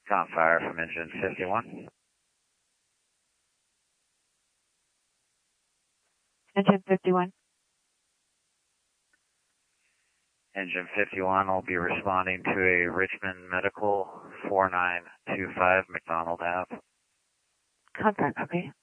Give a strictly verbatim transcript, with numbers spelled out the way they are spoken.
On fire from engine fifty-one. Engine fifty-one. Engine fifty-one will be responding to a Richmond Medical four nine two five McDonald Ave. Confirm, okay.